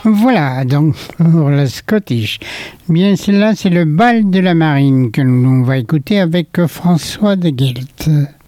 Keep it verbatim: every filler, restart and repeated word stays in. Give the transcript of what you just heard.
Voilà, donc pour la Scottish. Bien, celle-là, c'est le bal de la marine que l'on va écouter avec François de Guelt.